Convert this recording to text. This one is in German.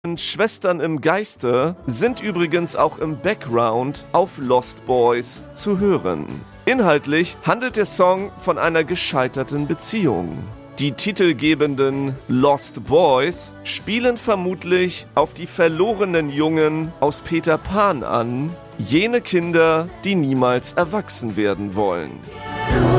Schwestern im Geiste sind übrigens auch im Background auf Lost Boys zu hören. Inhaltlich handelt der Song von einer gescheiterten Beziehung. Die titelgebenden Lost Boys spielen vermutlich auf die verlorenen Jungen aus Peter Pan an, jene Kinder, die niemals erwachsen werden wollen.